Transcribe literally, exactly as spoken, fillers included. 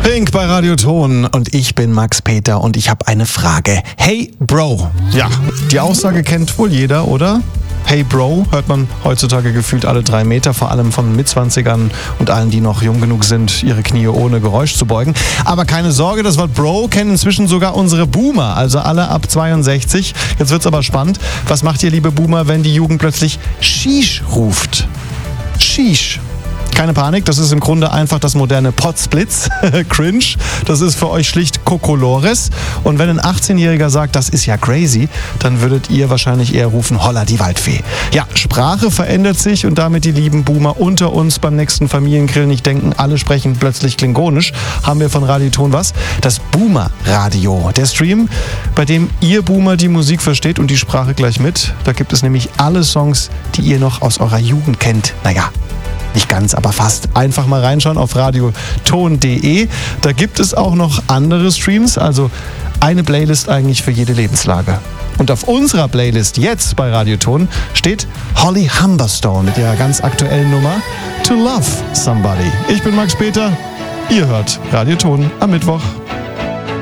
Pink bei Radioton und ich bin Max Peter und ich habe eine Frage. Hey Bro. Ja, die Aussage kennt wohl jeder, oder? Hey Bro hört man heutzutage gefühlt alle drei Meter, vor allem von Mitzwanzigern und allen, die noch jung genug sind, ihre Knie ohne Geräusch zu beugen. Aber keine Sorge, das Wort Bro kennen inzwischen sogar unsere Boomer, also alle ab zweiundsechzig. Jetzt wird's aber spannend. Was macht ihr, liebe Boomer, wenn die Jugend plötzlich Sheesh ruft? Sheesh. Keine Panik, das ist im Grunde einfach das moderne Potsblitz. Cringe. Das ist für euch schlicht Kokolores. Und wenn ein achtzehnjähriger sagt, das ist ja crazy, dann würdet ihr wahrscheinlich eher rufen, holla die Waldfee. Ja, Sprache verändert sich und damit die lieben Boomer unter uns beim nächsten Familiengrill nicht denken, alle sprechen plötzlich klingonisch, haben wir von Radioton was? Das Boomer-Radio. Der Stream, bei dem ihr Boomer die Musik versteht und die Sprache gleich mit. Da gibt es nämlich alle Songs, die ihr noch aus eurer Jugend kennt. Naja, nicht ganz, aber fast. Einfach mal reinschauen auf radioton punkt de. Da gibt es auch noch andere Streams, also eine Playlist eigentlich für jede Lebenslage. Und auf unserer Playlist jetzt bei Radioton steht Holly Humberstone mit ihrer ganz aktuellen Nummer To Love Somebody. Ich bin Max Peter, ihr hört Radioton am Mittwoch.